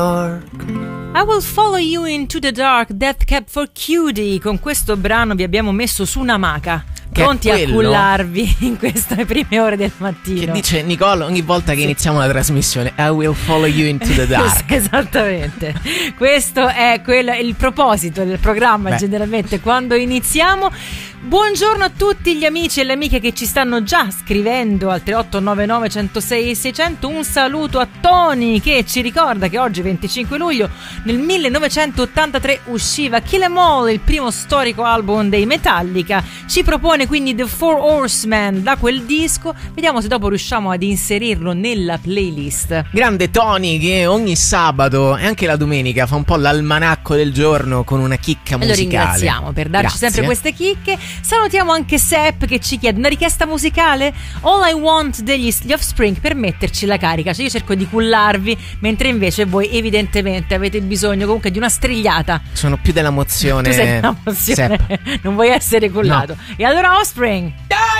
I Will Follow You Into the Dark, Death Cab for Cutie. Con questo brano vi abbiamo messo su un'amaca, pronti a cullarvi in queste prime ore del mattino. Che dice Nicole ogni volta che iniziamo la trasmissione: I will follow you into the dark. Esattamente. Questo è il proposito del programma. Generalmente quando iniziamo. Buongiorno a tutti gli amici e le amiche che ci stanno già scrivendo al 3899 106 600. Un saluto a Tony che ci ricorda che oggi 25 luglio nel 1983 usciva Kill 'Em All, il primo storico album dei Metallica. Ci propone quindi The Four Horsemen da quel disco. Vediamo se dopo riusciamo ad inserirlo nella playlist. Grande Tony che ogni sabato e anche la domenica fa un po' l'almanacco del giorno con una chicca musicale. Lo ringraziamo per darci sempre queste chicche. Salutiamo anche Sepp che ci chiede una richiesta musicale. All I Want degli Offspring per metterci la carica. Cioè io cerco di cullarvi, mentre invece voi evidentemente avete bisogno comunque di una strigliata. Sono più della mozione. Tu sei della mozione. Sepp. Non vuoi essere cullato. No. E allora Offspring.